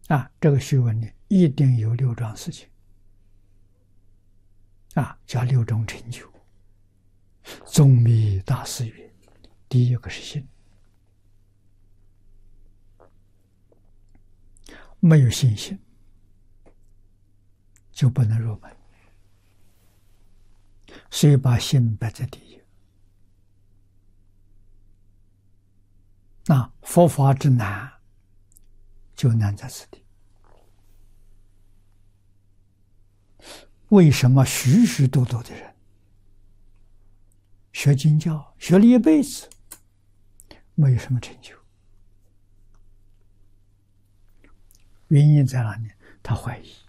这个学问呢，一定有6桩事情叫6种成就。宗密大师曰：第一个是心，没有信心就不能入门，所以把心摆在第一。佛法之难，就难在此地。为什么许许多多的人学经教学了一辈子，没有什么成就？原因在哪里？他怀疑。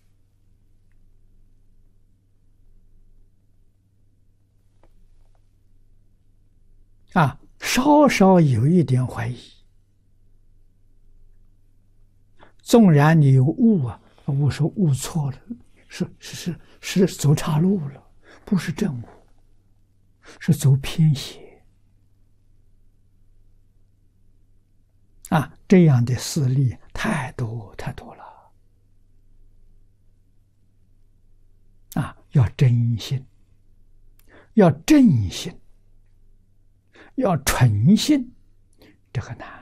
稍稍有一点怀疑，纵然你有悟悟是悟错了，是走岔路了，不是正悟，是走偏邪。这样的事例太多太多了。要真心，要正心，要纯信，这个难。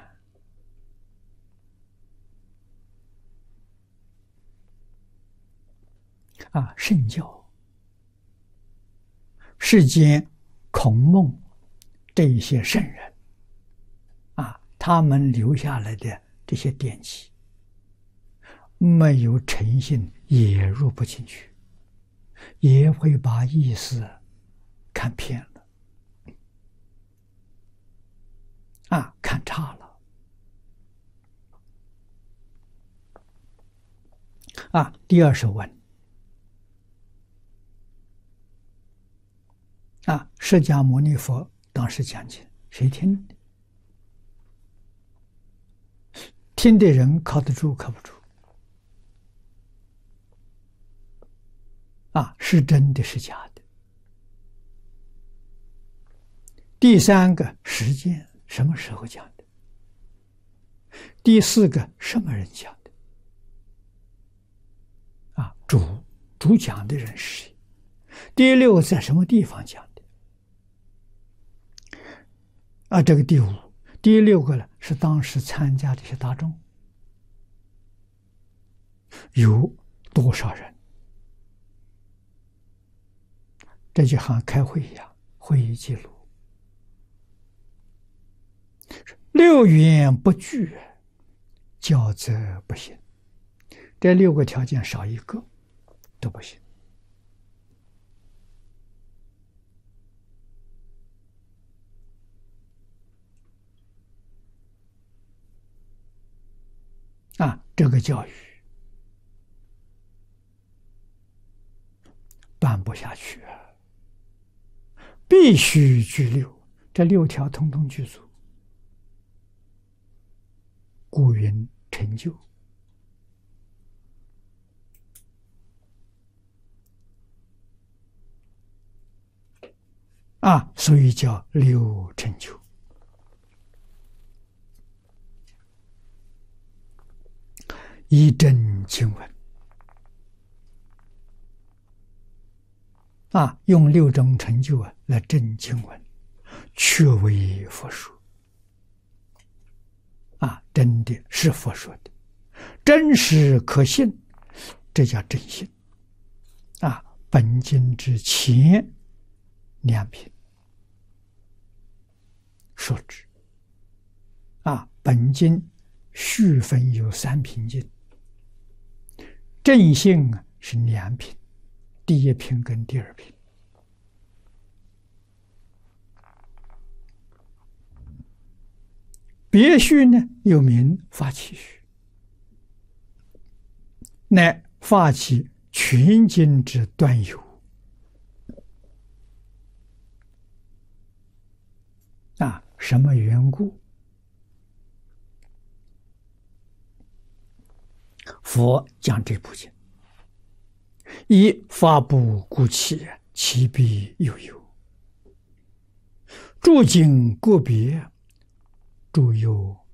圣教、世间孔孟这一些圣人他们留下来的这些典籍，没有诚信也入不进去，也会把意思看偏了。看差了。第二是闻。释迦牟尼佛当时讲经，谁听的？听的人靠得住靠不住？是真的是假的？第三个时间，什么时候讲的？第四个什么人讲的？主讲的人是谁？第六在什么地方讲的？这个第六个呢，是当时参加这些大众有多少人？这就好像开会一样，会议记录。6缘不具，教则不行。这6个条件少一个都不行。这个教育办不下去必须具6，这6条统统具足，故云成就。所以叫6成就。一真经文用6种成就来证经文，确为佛说真的是佛说的，真实可信，这叫真信本经之前2品说之本经续分有3品经，正信是2品，第1品跟第2品。别序呢，又名发起序，乃发起全经之端由。什么缘故？佛讲这部经，以发布故起，其必有有。诸经个别，诸有